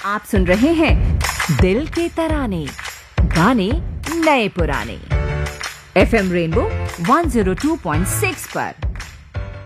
आप सुन रहे हैं दिल के तराने, गाने नए पुराने, FM रेनबो 102.6 पर।